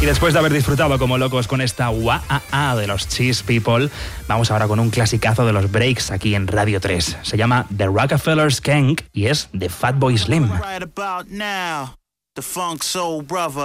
Y después de haber disfrutado como locos con esta Wah-ah-ah de los Cheese People, vamos ahora con un clasicazo de los Breaks aquí en Radio 3. Se llama The Rockefeller Skank y es de Fatboy Slim. Right about now, the Funk Soul Brother.